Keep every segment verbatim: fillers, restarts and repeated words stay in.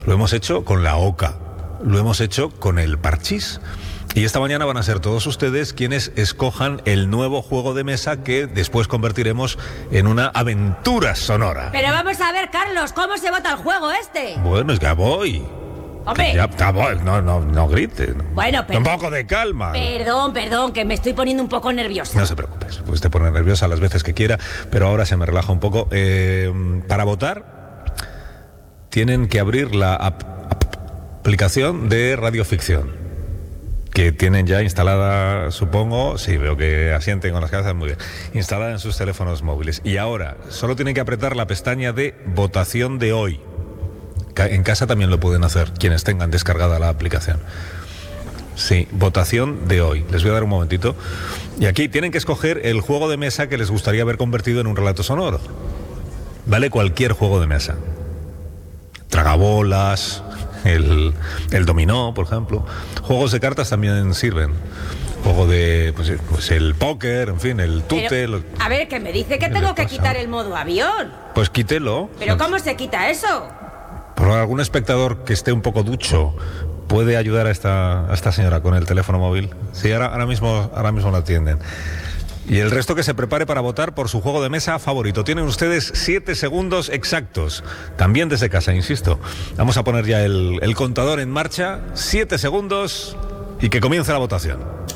Lo hemos hecho con la oca, lo hemos hecho con el parchís. Y esta mañana van a ser todos ustedes quienes escojan el nuevo juego de mesa que después convertiremos en una aventura sonora. Pero vamos a ver, Carlos, ¿cómo se vota el juego este? Bueno, es que ya voy. ¡Hombre! Ya, ya voy. No, no, no grite. Bueno, pero... Un poco de calma. Perdón, perdón, que me estoy poniendo un poco nerviosa. No se preocupes, pues te pone nerviosa las veces que quiera, pero ahora se me relaja un poco. Eh, para votar, tienen que abrir la ap- ap- aplicación de radioficción, que tienen ya instalada, supongo, sí, veo que asienten con las cabezas, muy bien, instalada en sus teléfonos móviles. Y ahora, solo tienen que apretar la pestaña de votación de hoy. En casa también lo pueden hacer, quienes tengan descargada la aplicación. Sí, votación de hoy. Les voy a dar un momentito. Y aquí tienen que escoger el juego de mesa que les gustaría haber convertido en un relato sonoro. Vale, cualquier juego de mesa. Tragabolas, el, el dominó, por ejemplo. Juegos de cartas también sirven. Juego de, pues, pues el póker, en fin, el tute. Pero, lo, a ver, que me dice que tengo que quitar el modo avión. Pues quítelo. ¿Pero cómo se quita eso? Por algún espectador que esté un poco ducho puede ayudar a esta, a esta señora con el teléfono móvil. Sí, ahora, ahora mismo, ahora mismo la atienden. Y el resto que se prepare para votar por su juego de mesa favorito. Tienen ustedes siete segundos exactos. También desde casa, insisto. Vamos a poner ya el, el contador en marcha. Siete segundos y que comience la votación.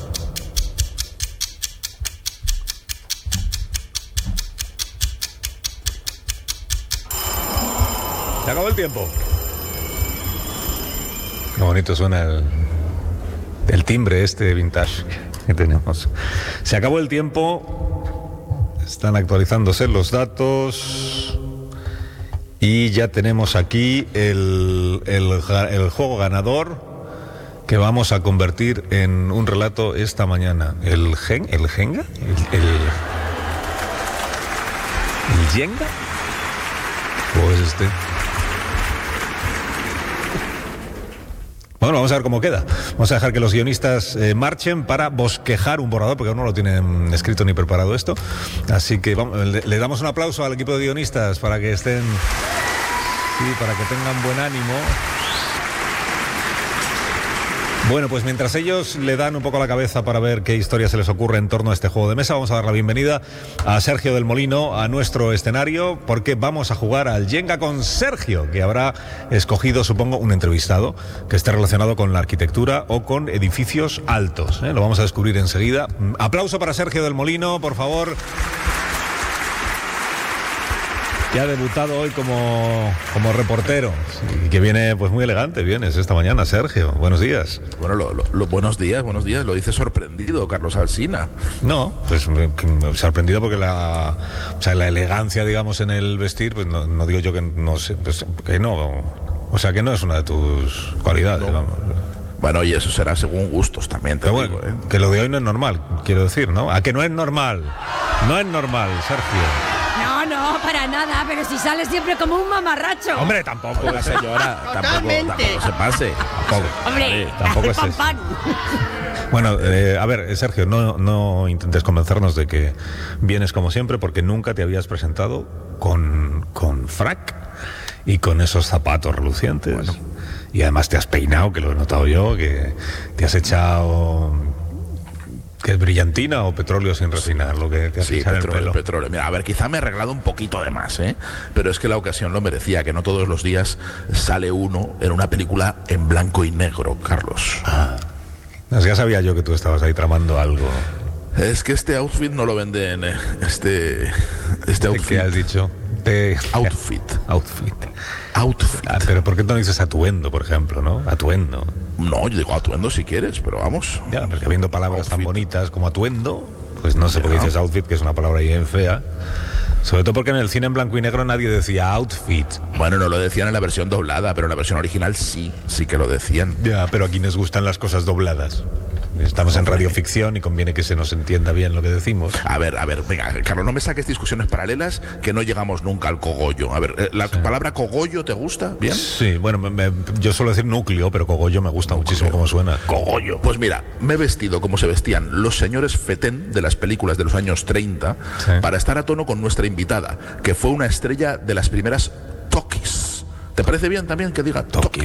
Se acabó el tiempo. Qué bonito suena el, el timbre este vintage que tenemos. Se acabó el tiempo. Están actualizándose los datos. Y ya tenemos aquí el, el, el juego ganador que vamos a convertir en un relato esta mañana. ¿El gen, el Jenga? ¿El, el, el Jenga? ¿O es este? Bueno, vamos a ver cómo queda. Vamos a dejar que los guionistas eh, marchen para bosquejar un borrador, porque aún no lo tienen escrito ni preparado esto. Así que vamos, le, le damos un aplauso al equipo de guionistas para que estén, sí, para que tengan buen ánimo. Bueno, pues mientras ellos le dan un poco la cabeza para ver qué historia se les ocurre en torno a este juego de mesa, vamos a dar la bienvenida a Sergio del Molino a nuestro escenario, porque vamos a jugar al Jenga con Sergio, que habrá escogido, supongo, un entrevistado que esté relacionado con la arquitectura o con edificios altos, ¿eh? Lo vamos a descubrir enseguida. Aplauso para Sergio del Molino, por favor. Que ha debutado hoy como, como reportero y que viene pues muy elegante. Vienes esta mañana, Sergio. Buenos días. Bueno, lo, lo, lo, buenos días, buenos días. Lo dice sorprendido, Carlos Alsina. No, pues sorprendido porque la, o sea, la elegancia, digamos, en el vestir, pues no, no digo yo que no sé, pues, que no, o sea, que no es una de tus cualidades, no. Vamos. Bueno, y eso será según gustos también, te Pero digo, bueno, ¿eh? Que lo de hoy no es normal, quiero decir, ¿no? ¿A que no es normal? No es normal, Sergio. No, no, para nada, pero si sale siempre como un mamarracho. Hombre, tampoco. La señora tampoco, tampoco se pase. Tampoco. Hombre, Sí, tampoco es pan, eso. pan. Bueno, eh, a ver, Sergio, no, no intentes convencernos de que vienes como siempre, porque nunca te habías presentado con, con frac y con esos zapatos relucientes. Bueno. Y además te has peinado, que lo he notado yo, que te has echado... ¿Qué es brillantina o petróleo sin refinar? Lo que te has Sí, echado en el petróleo, pelo. petróleo. Mira, a ver, quizá me he arreglado un poquito de más, ¿eh? Pero es que la ocasión lo merecía, que no todos los días sale uno en una película en blanco y negro, Carlos. Ah, ya sabía yo que tú estabas ahí tramando algo. Es que este outfit no lo venden, eh, este, este outfit. ¿Qué has dicho? Te... Outfit. Outfit. Outfit. Ah, pero ¿por qué no dices atuendo, por ejemplo, no? Atuendo. No, yo digo atuendo si quieres, pero vamos. Ya, porque habiendo palabras Outfit. tan bonitas como atuendo, pues no sé Ya. por qué dices outfit, que es una palabra bien fea. Sobre todo porque en el cine en blanco y negro nadie decía outfit. Bueno, no lo decían en la versión doblada, pero en la versión original sí, sí que lo decían. Ya, pero aquí nos gustan las cosas dobladas. Estamos en radioficción y conviene que se nos entienda bien lo que decimos. A ver, a ver, venga, Carlos, no me saques discusiones paralelas que no llegamos nunca al cogollo. A ver, ¿la sí. palabra cogollo te gusta? ¿Bien? Sí, bueno, me, me, yo suelo decir núcleo, pero cogollo me gusta núcleo. muchísimo cómo suena. Cogollo. Pues mira, me he vestido como se vestían los señores Fetén de las películas de los años treinta sí. para estar a tono con nuestra invitada, que fue una estrella de las primeras talkies. ¿Te parece bien también que diga Toki?